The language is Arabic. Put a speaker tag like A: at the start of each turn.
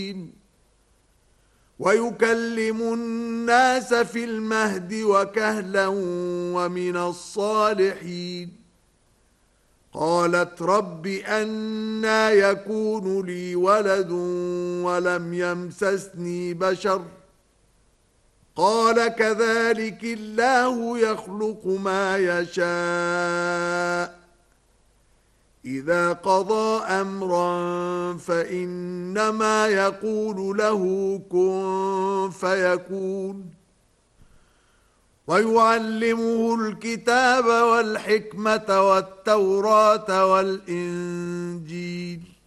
A: الصالحين ويكلم الناس في المهد وكهلا ومن الصالحين قالت رب أنى يكون لي ولد ولم يمسسني بشر قال كذلك الله يخلق ما يشاء إذا قضى أمرا فإنما يقول له كن فيكون ويعلمه الكتاب والحكمة والتوراة والإنجيل